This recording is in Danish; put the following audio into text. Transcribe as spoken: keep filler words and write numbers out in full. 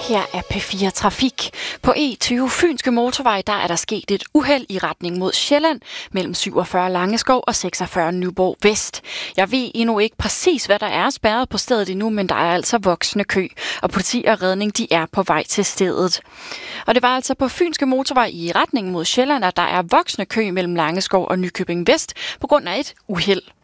Her er P fire Trafik. På E tyve Fynske Motorvej, der er der sket et uheld i retning mod Sjælland mellem syvogfyrre Langeskov og seksogfyrre Nyborg Vest. Jeg ved endnu ikke præcis, hvad der er spærret på stedet endnu, men der er altså voksende kø, og politi og redning de er på vej til stedet. Og det var altså på Fynske Motorvej i retning mod Sjælland, at der er voksende kø mellem Langeskov og Nykøbing Vest på grund af et uheld.